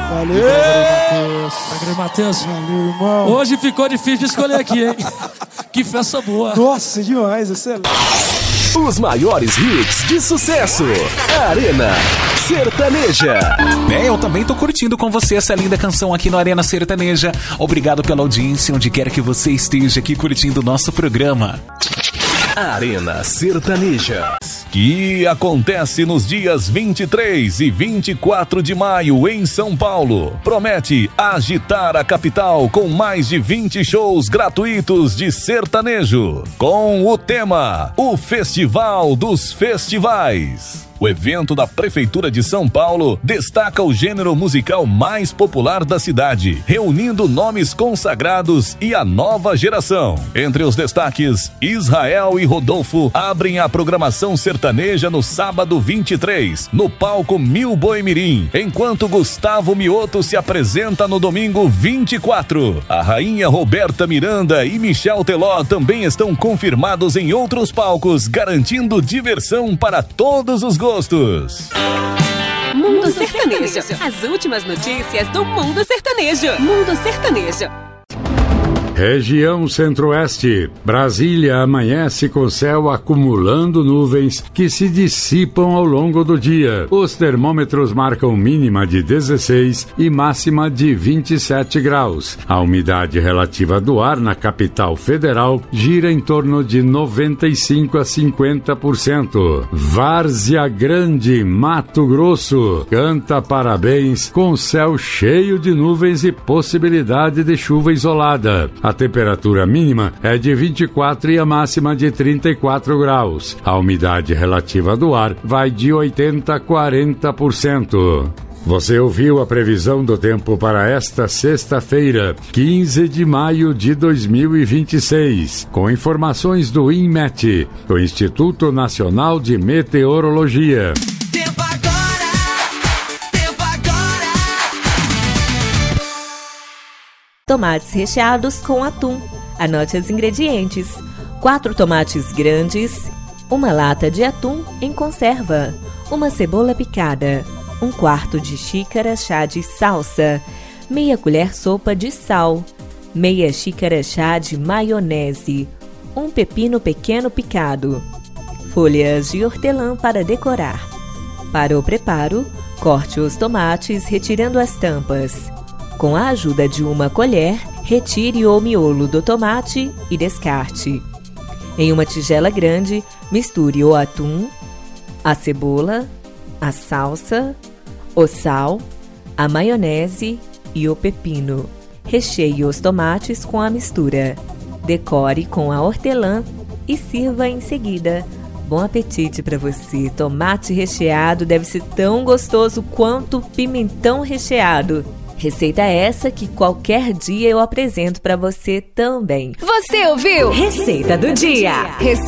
Valeu, Matheus. Valeu, irmão. Hoje ficou difícil de escolher aqui, hein? Que festa boa. Nossa, demais, excelente. Os maiores hits de sucesso. Arena Sertaneja. Eu também tô curtindo com você essa linda canção aqui no Arena Sertaneja. Obrigado pela audiência, onde quer que você esteja aqui curtindo o nosso programa. Arena Sertaneja. Que acontece nos dias 23 e 24 de maio em São Paulo. Promete agitar a capital com mais de 20 shows gratuitos de sertanejo. Com o tema O Festival dos Festivais. O evento da Prefeitura de São Paulo destaca o gênero musical mais popular da cidade, reunindo nomes consagrados e a nova geração. Entre os destaques, Israel e Rodolfo abrem a programação sertaneja no sábado 23, no palco Mil Boi Mirim, enquanto Gustavo Mioto se apresenta no domingo 24. A rainha Roberta Miranda e Michel Teló também estão confirmados em outros palcos, garantindo diversão para todos os gostos. Mundo Sertanejo. As últimas notícias do Mundo Sertanejo. Mundo Sertanejo. Região Centro-Oeste. Brasília amanhece com céu acumulando nuvens que se dissipam ao longo do dia. Os termômetros marcam mínima de 16 e máxima de 27 graus. A umidade relativa do ar na capital federal gira em torno de 95 a 50%. Várzea Grande, Mato Grosso, canta parabéns com céu cheio de nuvens e possibilidade de chuva isolada. A temperatura mínima é de 24 e a máxima de 34 graus. A umidade relativa do ar vai de 80 a 40%. Você ouviu a previsão do tempo para esta sexta-feira, 15 de maio de 2026, com informações do INMET, o Instituto Nacional de Meteorologia. Tomates recheados com atum. Anote os ingredientes: 4 tomates grandes, uma lata de atum em conserva, uma cebola picada, 1/4 de xícara chá de salsa, meia colher sopa de sal, meia xícara chá de maionese, um pepino pequeno picado, folhas de hortelã para decorar. Para o preparo, corte os tomates retirando as tampas. Com a ajuda de uma colher, retire o miolo do tomate e descarte. Em uma tigela grande, misture o atum, a cebola, a salsa, o sal, a maionese e o pepino. Recheie os tomates com a mistura. Decore com a hortelã e sirva em seguida. Bom apetite para você! Tomate recheado deve ser tão gostoso quanto pimentão recheado. Receita essa que qualquer dia eu apresento para você também. Você ouviu? Receita do dia.